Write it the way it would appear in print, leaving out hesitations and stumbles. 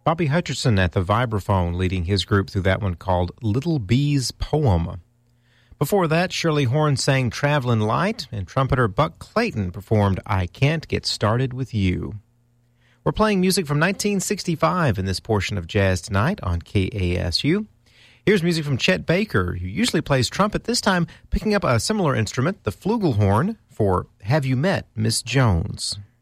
Bobby Hutcherson at the vibraphone leading his group through that one called Little Bee's Poem. Before that, Shirley Horn sang Travelin' Light, and trumpeter Buck Clayton performed I Can't Get Started With You. We're playing music from 1965 in this portion of Jazz Tonight on KASU. Here's music from Chet Baker, who usually plays trumpet, this time picking up a similar instrument, the flugelhorn, for Have You Met Miss Jones?